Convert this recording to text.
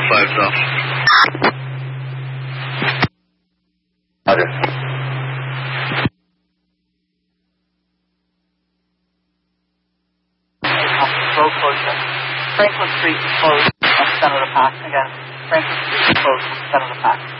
5 South. Roger. Road closure. Franklin Street is closed at the center of the pack. Again, Franklin Street is closed at the center of the pack.